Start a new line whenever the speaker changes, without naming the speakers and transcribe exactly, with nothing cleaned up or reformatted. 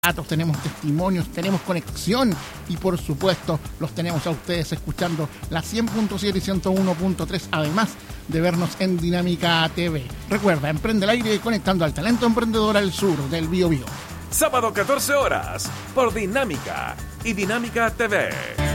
datos, tenemos testimonios, tenemos conexión y por supuesto los tenemos a ustedes escuchando la cien punto siete y ciento uno punto tres, además de vernos en Dinámica T V. Recuerda, Emprende el Aire conectando al talento emprendedor al sur del Biobío.
Sábado catorce horas por Dinámica y Dinámica T V.